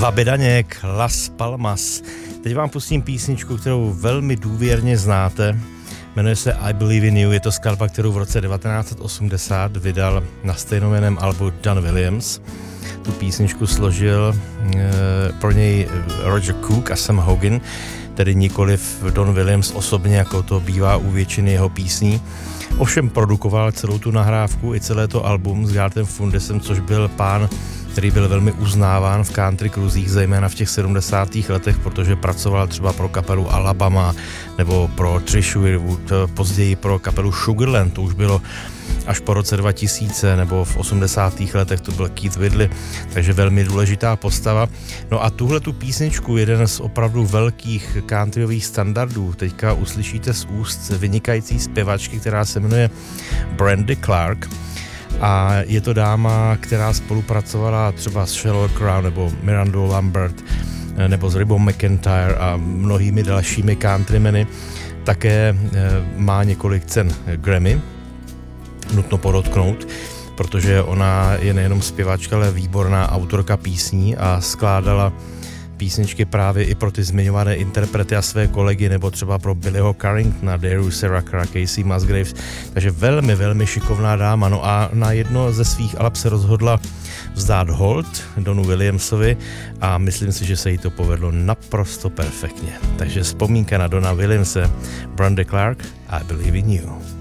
Fabi Daněk, Las Palmas. Teď vám pustím písničku, kterou velmi důvěrně znáte. Jmenuje se I Believe in You. Je to skladba, kterou v roce 1980 vydal na stejnojmenném albu Don Williams. Tu písničku složil pro něj Roger Cook a Sam Hogan, tedy nikoliv Don Williams osobně, jako to bývá u většiny jeho písní. Ovšem produkoval celou tu nahrávku i celé to album s Gartem Fundesem, což byl pán, který byl velmi uznáván v country kruzích, zejména v těch 70. letech, protože pracoval třeba pro kapelu Alabama nebo pro Trish Yearwood, později pro kapelu Sugarland, to už bylo až po roce 2000, nebo v 80. letech to byl Keith Whitley, takže velmi důležitá postava. No a tuhle tu písničku, jeden z opravdu velkých countryových standardů, teďka uslyšíte z úst vynikající zpěvačky, která se jmenuje Brandy Clark. A je to dáma, která spolupracovala třeba s Sheryl Crow nebo Mirandou Lambert nebo s Ribou McEntire a mnohými dalšími countrymeny. Také má několik cen Grammy, nutno podotknout, protože ona je nejenom zpěvačka, ale výborná autorka písní a skládala písničky právě i pro ty zmiňované interprety a své kolegy, nebo třeba pro Billyho Carringtona, Daru Serracra, Casey Musgraves, takže velmi, velmi šikovná dáma. No a na jedno ze svých alb se rozhodla vzdát hold Donu Williamsovi a myslím si, že se jí to povedlo naprosto perfektně. Takže vzpomínka na Dona Williamse, Brandy Clark, I Believe in You.